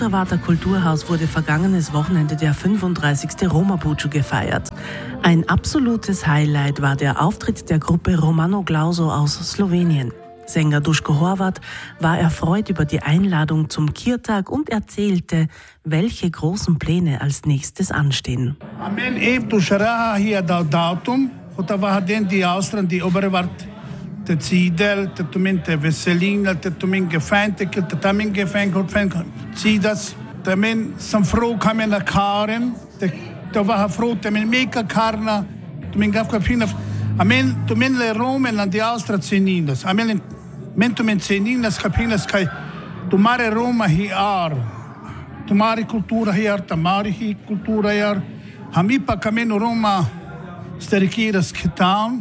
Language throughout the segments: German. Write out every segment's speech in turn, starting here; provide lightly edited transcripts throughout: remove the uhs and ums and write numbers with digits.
Konservator Kulturhaus wurde vergangenes Wochenende der 35. Roma Buču gefeiert. Ein absolutes Highlight war der Auftritt der Gruppe Romano Glauso aus Slowenien. Sänger Duško Horvat war erfreut über die Einladung zum Kirtag und erzählte, welche großen Pläne als nächstes anstehen. Amen eben hier Datum und da war denn die Austern die Oberwart der Zidel, der Tumente Veselina, der Tuminge Feinte, der Taminge Feinte, Zidas, der Men sam froh kamen nach Karen, der war froh, der Men mega Karna, Tuminge Kapina. Amen, Tuminle Romen an die Austern Zeninas. Amen, Mentumen Zeninas Kapinas kai Tumare Roma hier. Tumari kultura hier, Tamari hi kultura hier. Hamipa kameno Roma Sterikiras Ketan.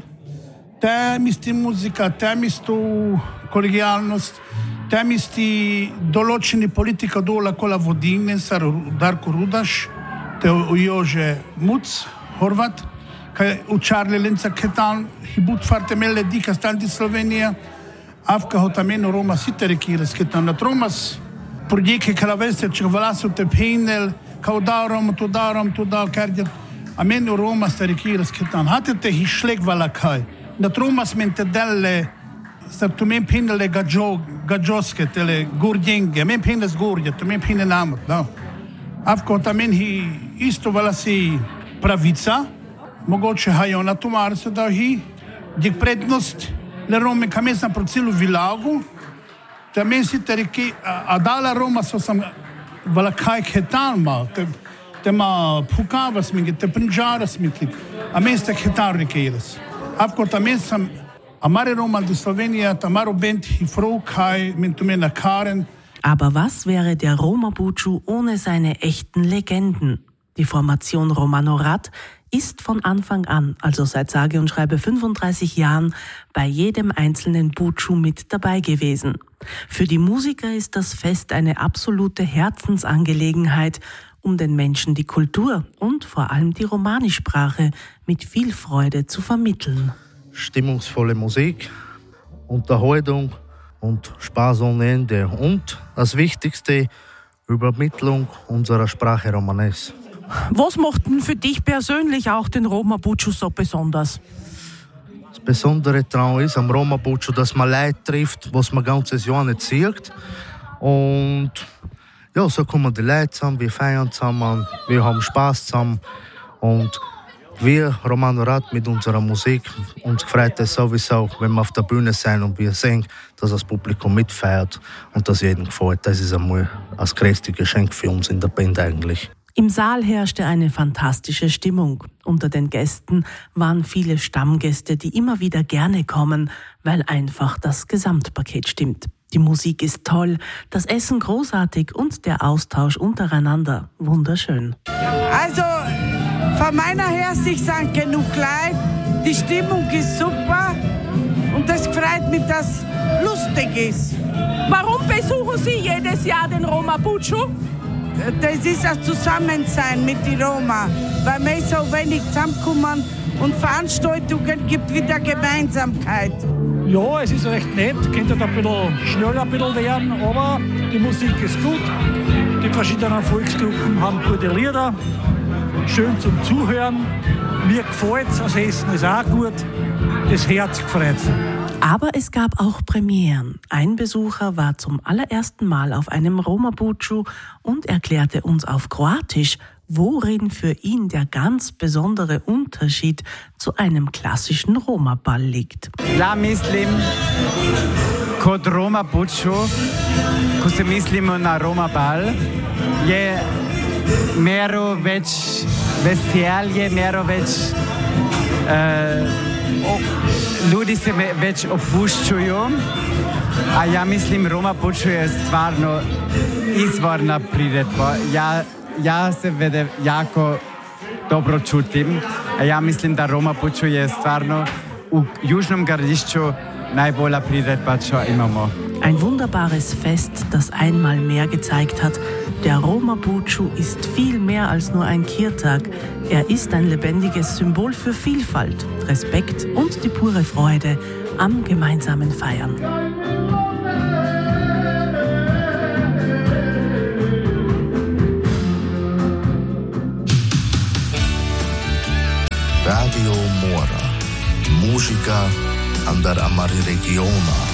Tem isti muzika, tem istu kolegijalnost, tem isti določeni politika dola kola vodine, sar Darko Rudaš, te Jože Muc, Horvat, kaj učarli Lenca Ketan, hibut farte mele dika stanti Slovenija, avka hotameno Roma siterekiras Ketan. Na Romas projekte kalaveste, če valasu te penel, kao darom, tu da kardjat, ameno Roma siterekiras Ketan. Hate te hišlek valakaj. Na Tromas mente delle tu men pinele gajoske tele gurdjenge men pinles gurdje tu men pine namr da avko tamen hi isto valasi pravica mogoče hajo na tumar se da hi dik prednost le Rome kamesa pro celu vilagu tamen si teriki adala Roma so sam valakaj ketalma te ma pukavas minge te prinjaras mitlik a mesta ketarrikeres Avko tamen sam amare Roma di Slowenija, tamaro bent hifro kai mintumena Karen. Aber was wäre der Roma Buču ohne seine echten Legenden? Die Formation Romano Rad ist von Anfang an, also seit sage und schreibe 35 Jahren, bei jedem einzelnen Buču mit dabei gewesen. Für die Musiker ist das Fest eine absolute Herzensangelegenheit, um den Menschen die Kultur und vor allem die Romani-Sprache mit viel Freude zu vermitteln. Stimmungsvolle Musik, Unterhaltung und Spaß ohne Ende und das Wichtigste, Übermittlung unserer Sprache Romanes. Was macht denn für dich persönlich auch den Roma Buču so besonders? Das Besondere daran ist am Roma Buču, dass man Leute trifft, was man ganzes Jahr nicht sieht. Und ja, so kommen die Leute zusammen, wir feiern zusammen, wir haben Spaß zusammen. Und wir, Romano Rad, mit unserer Musik, uns freut es sowieso, wenn wir auf der Bühne sind und wir sehen, dass das Publikum mitfeiert und das jedem gefällt. Das ist einmal das größte Geschenk für uns in der Band eigentlich. Im Saal herrschte eine fantastische Stimmung. Unter den Gästen waren viele Stammgäste, die immer wieder gerne kommen, weil einfach das Gesamtpaket stimmt. Die Musik ist toll, das Essen großartig und der Austausch untereinander wunderschön. Also von meiner Hinsicht sind genug Leute, die Stimmung ist super und das freut mich, dass es lustig ist. Warum besuchen Sie jedes Jahr den Roma Buču? Das ist das Zusammensein mit den Roma, weil wir so wenig zusammenkommen und Veranstaltungen gibt wieder Gemeinsamkeit. Ja, es ist recht nett, könnte ein bisschen schneller ein bisschen werden, aber die Musik ist gut. Die verschiedenen Volksgruppen haben gute Lieder, schön zum Zuhören. Mir gefällt es, das Essen ist auch gut, das Herz gefreut. Aber es gab auch Premieren. Ein Besucher war zum allerersten Mal auf einem Roma Buču und erklärte uns auf Kroatisch, worin für ihn der ganz besondere Unterschied zu einem klassischen Roma-Ball liegt. Ja mislim, kod Roma Buču, ko se mislimo na Roma-Ball, je mero več veselje, mero več ljudi se več opuščuju, a ja mislim Roma Buču je stvarno izvorna priredba. Ja se vede jako dobro čutim. Ja mislim da Roma Buču je stvarno u Južnom Gradišću najbolja priredba, čo imamo. Ein wunderbares Fest, das einmal mehr gezeigt hat, der Roma Buču ist viel mehr als nur ein Kirtag. Er ist ein lebendiges Symbol für Vielfalt, Respekt und die pure Freude am gemeinsamen Feiern. Radio Mora. Musica andar amari regiona.